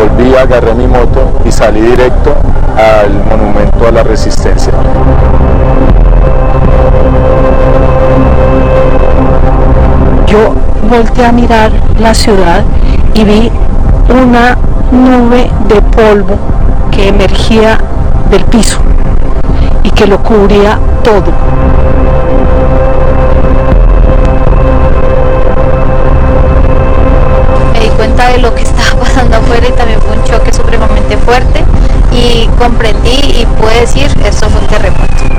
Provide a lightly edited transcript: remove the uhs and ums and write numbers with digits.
volví, agarré mi moto y salí directo al monumento a la Resistencia. Yo volteé a mirar la ciudad y vi una nube de polvo que emergía del piso y que lo cubría todo. Me di cuenta de lo que estaba pasando afuera y también fue un choque supremamente fuerte y comprendí y pude decir, esto fue un terremoto.